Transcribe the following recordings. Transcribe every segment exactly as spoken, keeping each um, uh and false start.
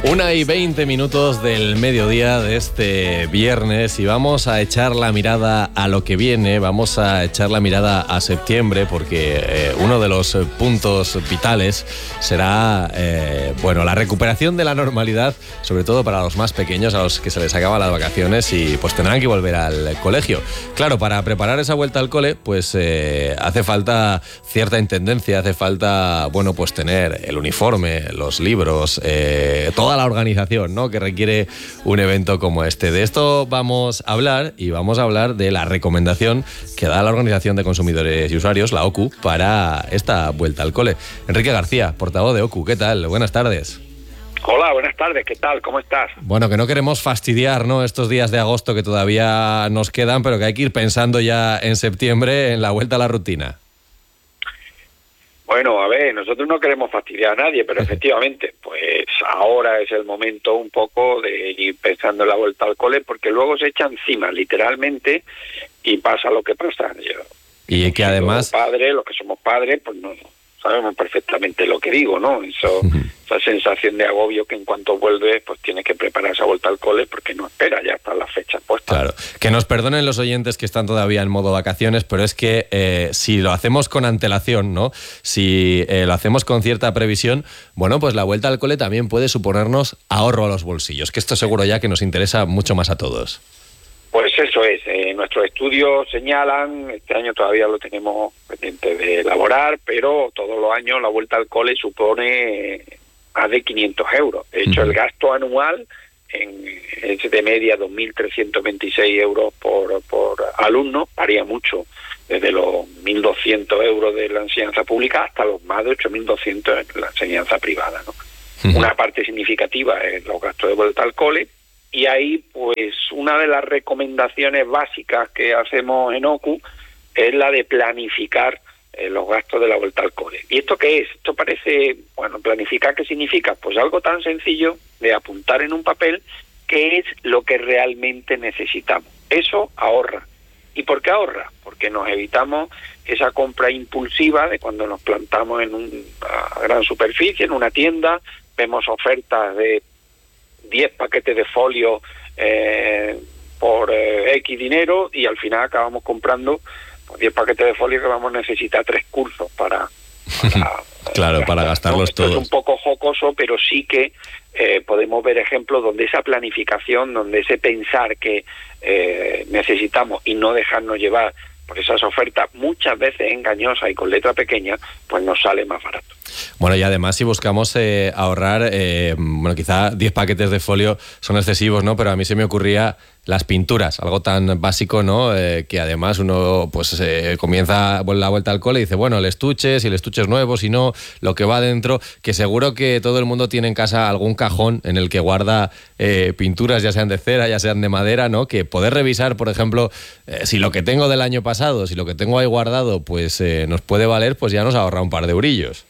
Una y veinte minutos del mediodía de este viernes y vamos a echar la mirada a lo que viene, vamos a echar la mirada a septiembre porque eh, uno de los puntos vitales será eh, bueno, la recuperación de la normalidad, sobre todo para los más pequeños, a los que se les acaban las vacaciones y pues tendrán que volver al colegio. Claro, para preparar esa vuelta al cole pues eh, hace falta cierta intendencia, hace falta bueno, pues tener el uniforme, los libros, eh, todo Toda la organización, ¿no?, que requiere un evento como este. De esto vamos a hablar y vamos a hablar de la recomendación que da la Organización de Consumidores y Usuarios, la O C U, para esta vuelta al cole. Enrique García, portavoz de O C U, ¿qué tal? Buenas tardes. Hola, buenas tardes, ¿qué tal? ¿Cómo estás? Bueno, que no queremos fastidiar, ¿no?, estos días de agosto que todavía nos quedan, pero que hay que ir pensando ya en septiembre en la vuelta a la rutina. Bueno, a ver, nosotros no queremos fastidiar a nadie, pero efectivamente, pues ahora es el momento un poco de ir pensando en la vuelta al cole, porque luego se echa encima, literalmente, y pasa lo que pasa. Yo, y que además... Los padres, los que somos padres, pues no sabemos perfectamente lo que digo, ¿no? Eso, esa sensación de agobio que en cuanto vuelve, pues tiene que preparar esa vuelta al cole porque no espera, ya están las fechas puestas. Claro, que nos perdonen los oyentes que están todavía en modo vacaciones, pero es que eh, si lo hacemos con antelación, ¿no?, si eh, lo hacemos con cierta previsión, bueno, pues la vuelta al cole también puede suponernos ahorro a los bolsillos, que esto seguro ya que nos interesa mucho más a todos. Pues eso es, eh, nuestros estudios señalan, este año todavía lo tenemos pendiente de elaborar, pero todos los años la vuelta al cole supone más de quinientos euros. De hecho, uh-huh. el gasto anual en, es de media dos mil trescientos veintiséis euros por, por alumno, varía mucho, desde los mil doscientos euros de la enseñanza pública hasta los más de ocho mil doscientos en la enseñanza privada, ¿no? Uh-huh. Una parte significativa es los gastos de vuelta al cole. Y ahí, pues, una de las recomendaciones básicas que hacemos en O C U es la de planificar eh, los gastos de la vuelta al cole. ¿Y esto qué es? Esto parece, bueno, planificar, ¿qué significa? Pues algo tan sencillo de apuntar en un papel qué es lo que realmente necesitamos. Eso ahorra. ¿Y por qué ahorra? Porque nos evitamos esa compra impulsiva de cuando nos plantamos en una gran superficie, en una tienda, vemos ofertas de diez paquetes de folio eh, por eh, X dinero y al final acabamos comprando pues, diez paquetes de folio que vamos a necesitar tres cursos para... para claro, gastar, para gastarlos, ¿no? Esto todos. Es un poco jocoso, pero sí que eh, podemos ver ejemplos donde esa planificación, donde ese pensar que eh, necesitamos y no dejarnos llevar por esas ofertas muchas veces engañosas y con letra pequeña, pues nos sale más barato. Bueno, y además si buscamos eh, ahorrar, eh, bueno, quizá diez paquetes de folio son excesivos, ¿no? Pero a mí se me ocurría las pinturas, algo tan básico, ¿no? Eh, que además uno pues eh, comienza la vuelta al cole y dice, bueno, el estuche, si el estuche es nuevo, si no, lo que va dentro, que seguro que todo el mundo tiene en casa algún cajón en el que guarda eh, pinturas, ya sean de cera, ya sean de madera, ¿no? Que poder revisar, por ejemplo, eh, si lo que tengo del año pasado, si lo que tengo ahí guardado, pues eh, nos puede valer, pues ya nos ahorra un par de eurillos.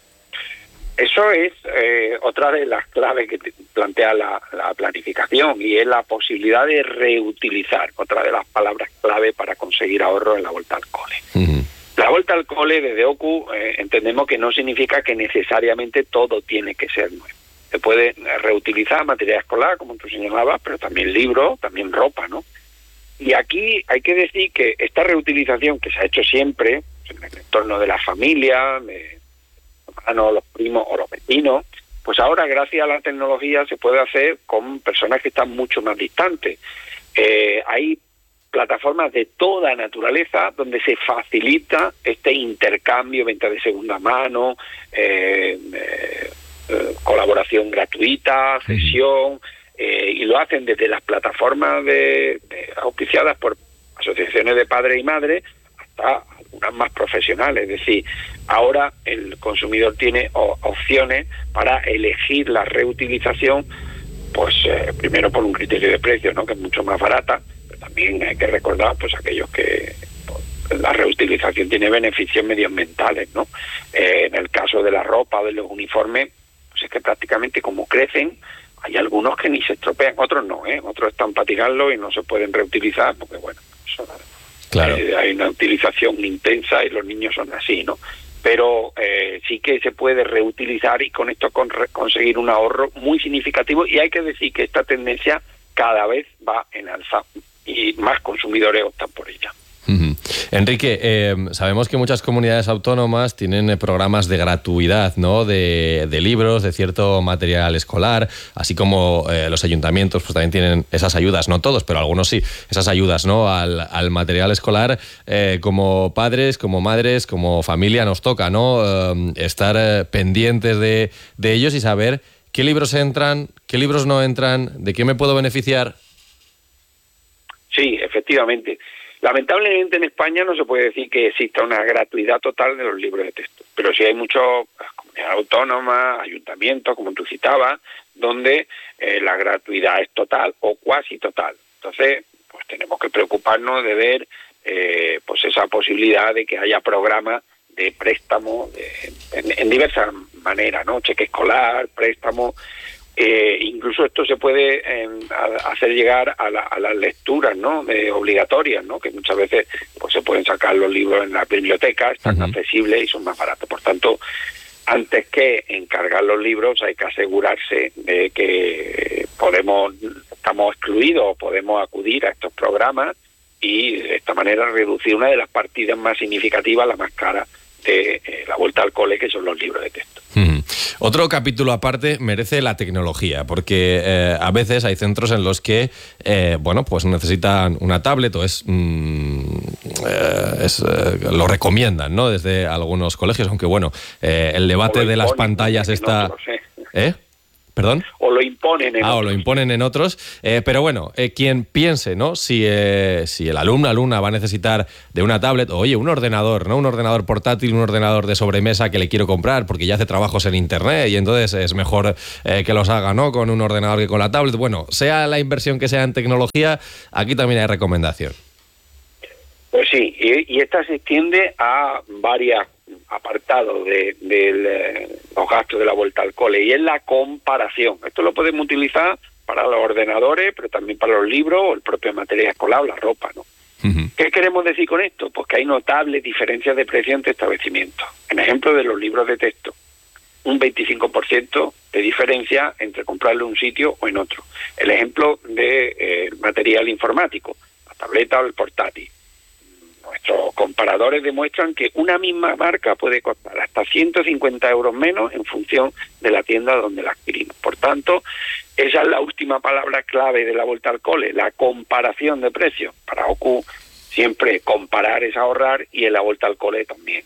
Eso es eh, otra de las claves que plantea la, la planificación y es la posibilidad de reutilizar, otra de las palabras clave para conseguir ahorro en la vuelta al cole. Uh-huh. La vuelta al cole desde O C U eh, entendemos que no significa que necesariamente todo tiene que ser nuevo. Se puede reutilizar material escolar, como tú señalabas, pero también libros, también ropa, ¿no? Y aquí hay que decir que esta reutilización que se ha hecho siempre en el entorno de la familia, de no los primos o los vecinos, pues ahora gracias a la tecnología se puede hacer con personas que están mucho más distantes. Eh, hay plataformas de toda naturaleza donde se facilita este intercambio, venta de segunda mano, eh, eh, eh, colaboración gratuita, cesión, eh, y lo hacen desde las plataformas de, de auspiciadas por asociaciones de padres y madres hasta algunas más profesionales. Es decir, ahora el consumidor tiene o, opciones para elegir la reutilización, pues eh, primero por un criterio de precio, ¿no?, que es mucho más barata, pero también hay que recordar pues aquellos que pues, la reutilización tiene beneficios medioambientales, ¿no? Eh, en el caso de la ropa o de los uniformes, pues es que prácticamente como crecen, hay algunos que ni se estropean, otros no, ¿eh? Otros están para tirarlo y no se pueden reutilizar porque, bueno, eso, claro. eh, hay una utilización intensa y los niños son así, ¿no? pero eh, sí que se puede reutilizar y con esto con, conseguir un ahorro muy significativo, y hay que decir que esta tendencia cada vez va en alza y más consumidores optan por ella. Uh-huh. Enrique, eh, sabemos que muchas comunidades autónomas tienen eh, programas de gratuidad, ¿no? De, de libros, de cierto material escolar, así como eh, los ayuntamientos pues también tienen esas ayudas, no todos, pero algunos sí, esas ayudas, ¿no? Al, al material escolar. Eh, como padres, como madres, como familia nos toca, ¿no? Eh, estar eh, pendientes de, de ellos y saber qué libros entran, qué libros no entran, de qué me puedo beneficiar. Sí, efectivamente. Lamentablemente en España no se puede decir que exista una gratuidad total de los libros de texto, pero sí hay muchas comunidades autónomas, ayuntamientos, como tú citabas, donde eh, la gratuidad es total o cuasi total. Entonces, pues tenemos que preocuparnos de ver eh, pues esa posibilidad de que haya programas de préstamo de, en, en diversas maneras, ¿no? Cheque escolar, préstamo. Eh, incluso esto se puede eh, hacer llegar a, la, a las lecturas, ¿no? Eh, obligatorias, ¿no? Que muchas veces pues se pueden sacar los libros en la biblioteca, están uh-huh. accesibles y son más baratos. Por tanto, antes que encargar los libros hay que asegurarse de que podemos, estamos excluidos o podemos acudir a estos programas y de esta manera reducir una de las partidas más significativas, la más cara de eh, la vuelta al cole, que son los libros de texto. Uh-huh. Otro capítulo aparte merece la tecnología, porque eh, a veces hay centros en los que eh, bueno, pues necesitan una tablet o es, mm, eh, es eh, lo recomiendan, ¿no? Desde algunos colegios, aunque bueno, eh, el debate de las pantallas está... Otros, ¿eh? ¿Eh? ¿Perdón? O lo imponen en ah, otros. o lo imponen en otros. Eh, pero bueno, eh, quien piense, ¿no? Si, eh, si el alumno, alumna va a necesitar de una tablet, o oye, un ordenador, ¿no? Un ordenador portátil, un ordenador de sobremesa que le quiero comprar porque ya hace trabajos en internet y entonces es mejor eh, que los haga, ¿no? Con un ordenador que con la tablet. Bueno, sea la inversión que sea en tecnología, aquí también hay recomendación. Pues sí, y, y esta se extiende a varias apartados de, de, de los gastos de la vuelta al cole, y es la comparación. Esto lo podemos utilizar para los ordenadores, pero también para los libros o el propio material escolar o la ropa, ¿no? Uh-huh. ¿Qué queremos decir con esto? Pues que hay notables diferencias de precio entre establecimientos. En ejemplo de los libros de texto, un veinticinco por ciento de diferencia entre comprarlo en un sitio o en otro. El ejemplo de eh, material informático, la tableta o el portátil. Nuestros comparadores demuestran que una misma marca puede costar hasta ciento cincuenta euros menos en función de la tienda donde la adquirimos. Por tanto, esa es la última palabra clave de la vuelta al cole, la comparación de precios. Para O Q siempre comparar es ahorrar, y en la vuelta al cole también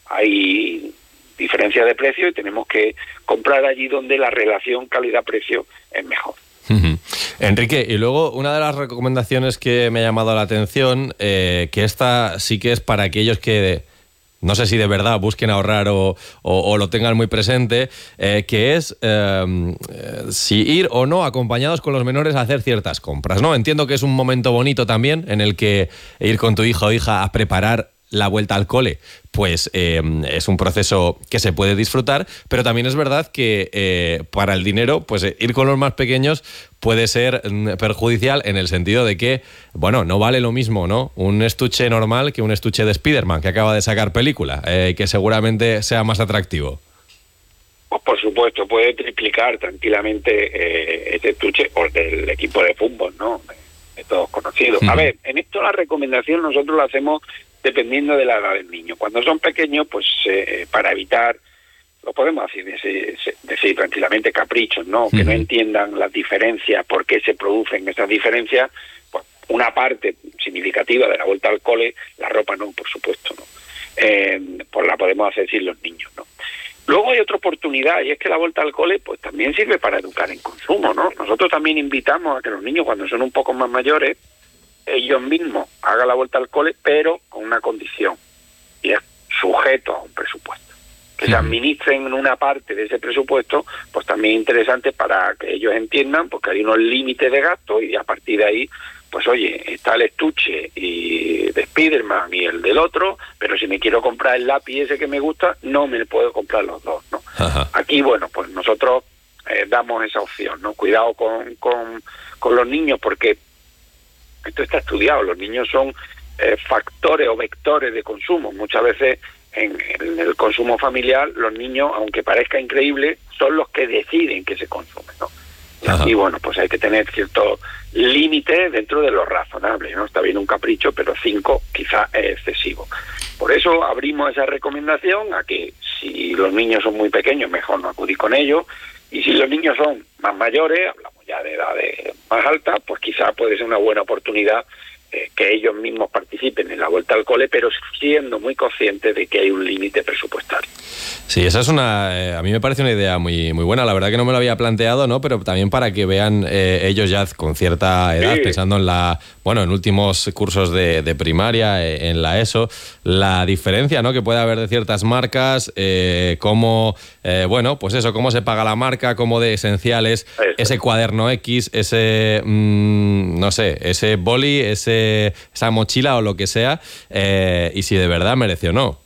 hay diferencia de precio y tenemos que comprar allí donde la relación calidad-precio es mejor. Uh-huh. Enrique, y luego una de las recomendaciones que me ha llamado la atención, eh, que esta sí que es para aquellos que no sé si de verdad busquen ahorrar o, o, o lo tengan muy presente, eh, que es eh, si ir o no acompañados con los menores a hacer ciertas compras, ¿no? Entiendo que es un momento bonito también en el que ir con tu hijo o hija a preparar la vuelta al cole, pues eh, es un proceso que se puede disfrutar, pero también es verdad que eh, para el dinero, pues eh, ir con los más pequeños puede ser mm, perjudicial en el sentido de que, bueno, no vale lo mismo, ¿no? Un estuche normal que un estuche de Spiderman que acaba de sacar película, eh, que seguramente sea más atractivo. Pues por supuesto, puede triplicar tranquilamente eh, este estuche o del equipo de fútbol, ¿no? De todos conocidos. Uh-huh. A ver, en esto la recomendación nosotros la hacemos dependiendo de la edad del niño. Cuando son pequeños, pues eh, para evitar, lo podemos decir, decir, decir tranquilamente, caprichos, ¿no? Uh-huh. Que no entiendan las diferencias, por qué se producen esas diferencias, pues una parte significativa de la vuelta al cole, la ropa no, por supuesto, ¿no? Eh, pues la podemos hacer sin los niños, ¿no? Luego hay otra oportunidad, y es que la vuelta al cole pues también sirve para educar en consumo, ¿no? Nosotros también invitamos a que los niños, cuando son un poco más mayores, ellos mismos hagan la vuelta al cole, pero con una condición, y es sujeto a un presupuesto. Que se administren en una parte de ese presupuesto, pues también interesante para que ellos entiendan, porque hay unos límites de gasto, y a partir de ahí, pues oye, está el estuche y de Spiderman y el del otro, pero si me quiero comprar el lápiz ese que me gusta, no me puedo comprar los dos, ¿no? Ajá. Aquí, bueno, pues nosotros eh, damos esa opción, ¿no? Cuidado con, con, con los niños, porque esto está estudiado, los niños son eh, factores o vectores de consumo. Muchas veces en, en el consumo familiar, los niños, aunque parezca increíble, son los que deciden que se consume, ¿no? Ajá. Y bueno, pues hay que tener ciertos límites dentro de lo razonable, ¿no? Está bien un capricho, pero cinco quizás es excesivo. Por eso abrimos esa recomendación a que si los niños son muy pequeños, mejor no acudir con ellos, y si los niños son más mayores, hablamos ya de edades más altas, pues quizás puede ser una buena oportunidad eh, que ellos mismos participen en la vuelta al cole, pero siendo muy conscientes de que hay un límite presupuestario. Sí, esa es una... Eh, a mí me parece una idea muy, muy buena. La verdad que no me lo había planteado, ¿no? Pero también para que vean eh, ellos ya con cierta edad, sí. pensando en la... Bueno, en últimos cursos de, de primaria, eh, en la ESO, la diferencia, ¿no? Que puede haber de ciertas marcas, eh, cómo... Eh, bueno, pues eso, cómo se paga la marca, cómo de esencial es ese cuaderno X, ese... Mmm, no sé, ese boli, ese, esa mochila o lo que sea, eh, y si de verdad merece o no.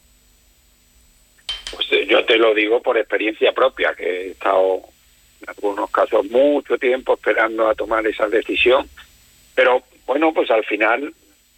Pues yo te lo digo por experiencia propia, que he estado en algunos casos mucho tiempo esperando a tomar esa decisión, pero bueno, pues al final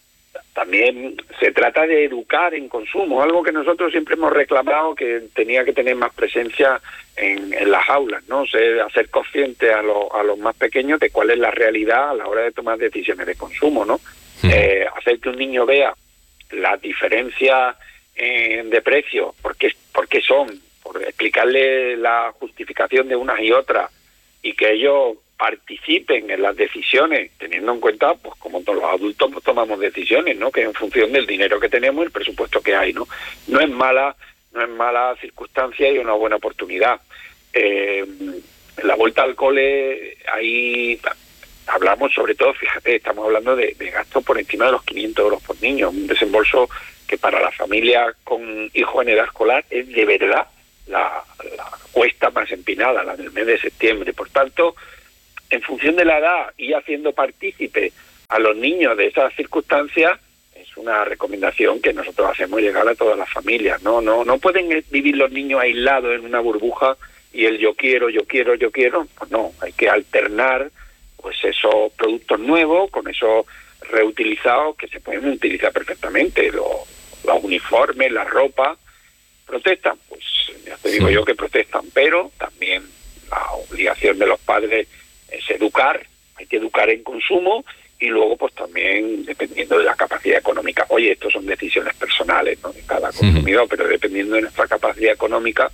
también se trata de educar en consumo, algo que nosotros siempre hemos reclamado que tenía que tener más presencia en, en las aulas, ¿no? Ser, hacer consciente a, lo, a los más pequeños de cuál es la realidad a la hora de tomar decisiones de consumo, ¿no? Sí. Eh, hacer que un niño vea la diferencia eh, de precio, por qué, por qué son, por explicarle la justificación de unas y otras, y que ellos participen en las decisiones, teniendo en cuenta, pues como todos los adultos pues, tomamos decisiones, ¿no? Que en función del dinero que tenemos y el presupuesto que hay, ¿no? No es mala, no es mala circunstancia y una buena oportunidad. Eh, en la vuelta al cole, ahí hablamos sobre todo, fíjate, estamos hablando de, de gastos por encima de los quinientos euros por niño, un desembolso que para la familia con hijos en edad escolar es de verdad la, la cuesta más empinada, la del mes de septiembre. Por tanto, en función de la edad y haciendo partícipe a los niños de esas circunstancias, es una recomendación que nosotros hacemos llegar a todas las familias. No, no, no pueden vivir los niños aislados en una burbuja y el yo quiero, yo quiero, yo quiero. Pues no, hay que alternar pues esos productos nuevos con esos reutilizados que se pueden utilizar perfectamente, los, los uniformes, la ropa. Protestan, pues ya te digo sí. yo que protestan, pero también la obligación de los padres es educar, hay que educar en consumo y luego pues también dependiendo de la capacidad económica. Oye, estos son decisiones personales, ¿no? De cada consumidor, uh-huh. pero dependiendo de nuestra capacidad económica,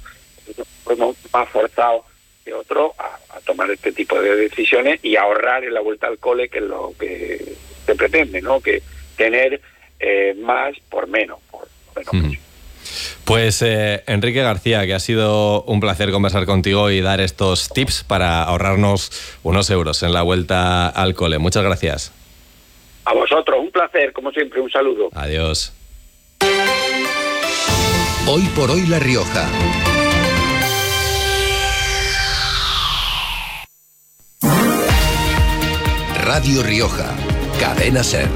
somos más forzados que otros a, a tomar este tipo de decisiones y ahorrar en la vuelta al cole, que es lo que se pretende, ¿no? Que tener eh, más por menos, por menos uh-huh. precio. Pues eh, Enrique García, que ha sido un placer conversar contigo y dar estos tips para ahorrarnos unos euros en la vuelta al cole. Muchas gracias. A vosotros, un placer, como siempre, un saludo. Adiós. Hoy por hoy La Rioja. Radio Rioja, Cadena SER.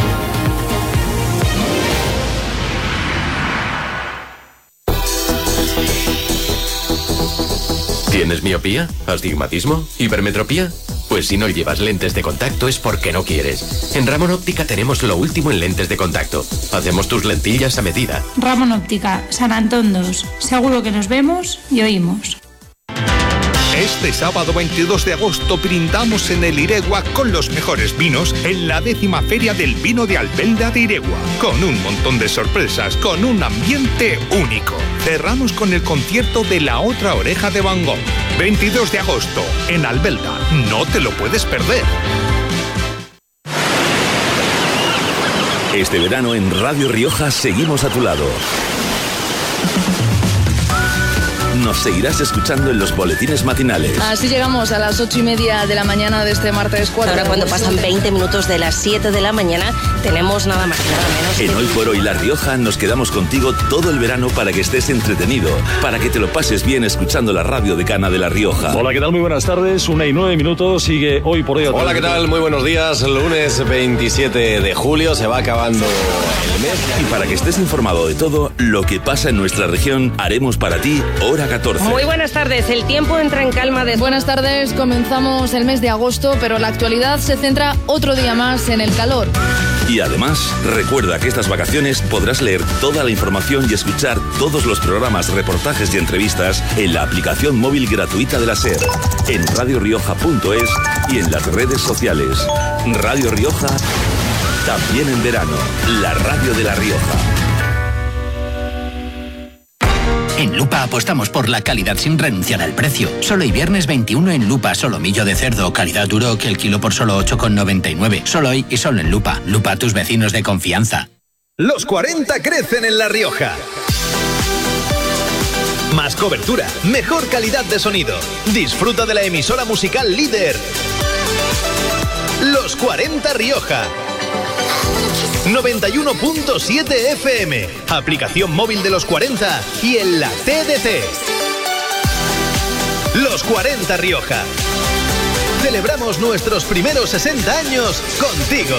¿Tienes miopía? ¿Astigmatismo? ¿Hipermetropía? Pues si no llevas lentes de contacto es porque no quieres. En Ramón Óptica tenemos lo último en lentes de contacto. Hacemos tus lentillas a medida. Ramón Óptica, San Antón dos. Seguro que nos vemos y oímos. Este sábado veintidós de agosto brindamos en el Iregua con los mejores vinos en la décima Feria del Vino de Albelda de Iregua, con un montón de sorpresas, con un ambiente único. Cerramos con el concierto de La Otra Oreja de Van Gogh. veintidós de agosto en Albelda, no te lo puedes perder. Este verano en Radio Rioja seguimos a tu lado. Nos seguirás escuchando en los boletines matinales. Así llegamos a las ocho y media de la mañana de este martes cuatro. Ahora cuando pasan veinte minutos de las siete de la mañana, tenemos nada más y nada menos. En Hoy por Hoy La Rioja nos quedamos contigo todo el verano para que estés entretenido, para que te lo pases bien escuchando la radio decana de La Rioja. Hola, ¿qué tal? Muy buenas tardes, una y nueve minutos, sigue Hoy por Hoy. Hola, ¿qué tal? Muy buenos días, lunes veintisiete de julio, se va acabando el mes. Y para que estés informado de todo lo que pasa en nuestra región, haremos para ti Hora catorce. Muy buenas tardes, el tiempo entra en calma de... Buenas tardes, comenzamos el mes de agosto, pero la actualidad se centra otro día más en el calor. Y además, recuerda que estas vacaciones podrás leer toda la información y escuchar todos los programas, reportajes y entrevistas en la aplicación móvil gratuita de la SER, en radio rioja punto es y en las redes sociales. Radio Rioja, también en verano, la radio de La Rioja. En Lupa apostamos por la calidad sin renunciar al precio. Solo hoy viernes veintiuno en Lupa, solomillo de cerdo, calidad duro, que el kilo por solo ocho con noventa y nueve. Solo hoy y solo en Lupa. Lupa, tus vecinos de confianza. Los cuarenta crecen en La Rioja. Más cobertura, mejor calidad de sonido. Disfruta de la emisora musical líder. Los cuarenta Rioja. noventa y uno punto siete F M, aplicación móvil de Los cuarenta y en la T D T. Los cuarenta Rioja. Celebramos nuestros primeros sesenta años contigo.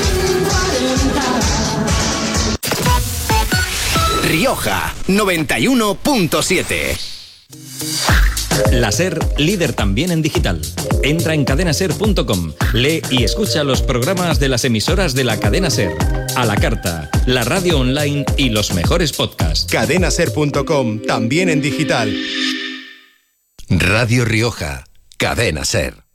Rioja noventa y uno punto siete. La SER, líder también en digital. Entra en cadena ser punto com, lee y escucha los programas de las emisoras de la cadena SER, a la carta, la radio online y los mejores podcasts. cadena ser punto com, también en digital. Radio Rioja, Cadena SER.